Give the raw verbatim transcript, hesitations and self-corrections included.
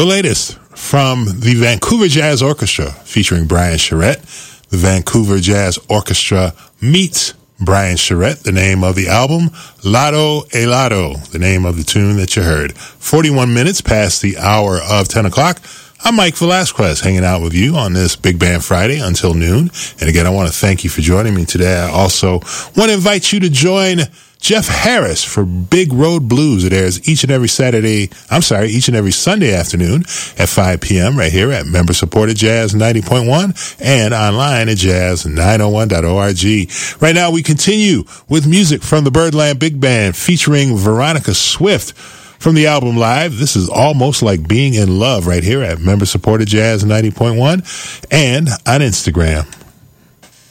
The latest from the Vancouver Jazz Orchestra featuring Brian Charette. The Vancouver Jazz Orchestra meets Brian Charette, the name of the album, Lado e Lado, the name of the tune that you heard. forty-one minutes past the hour of ten o'clock. I'm Mike Velasquez, hanging out with you on this Big Band Friday until noon. And again, I want to thank you for joining me today. I also want to invite you to join Jeff Harris for Big Road Blues. It airs each and every Saturday, I'm sorry, each and every Sunday afternoon at five p.m. right here at member-supported Jazz ninety point one and online at jazz nine oh one dot org. Right now, we continue with music from the Birdland Big Band featuring Veronica Swift from the album Live. This is Almost Like Being in Love right here at member-supported Jazz ninety point one and on Instagram.